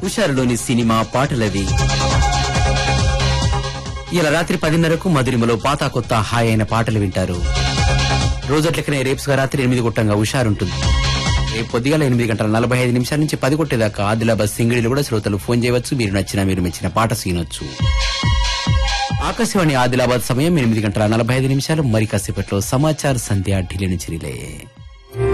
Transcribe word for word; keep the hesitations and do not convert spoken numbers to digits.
హుషారులోని cinema పాటలవి. ఇలా రాత్రి పదిన్నరకు మధురిమలో పాత కొత్త హాయ్ అయిన పాటలు వింటారు. రోజట్లకనే రేపుగా రాత్రి ఎనిమిది గుట్టంగా హుషారుంటుంది. రేపు పొద్దుగాల ఎనిమిది గంటల నలభై ఐదు నిమిషాల నుంచి పది కొట్టేదాకా ఆదిలాబాద్ సింగిడిలో కూడా శ్రోతలు ఫోన్ చేయవచ్చు. మీరు నచ్చిన మీరు మెచ్చిన పాట సీనొచ్చు. ఆకాశవాణి ఆదిలాబాద్ సమయం ఎనిమిది గంటల నలభై ఐదు నిమిషాలు. మరి కాసేపట్లో సమాచార సంధ్య ఢిల్లీ నుంచి రిలే.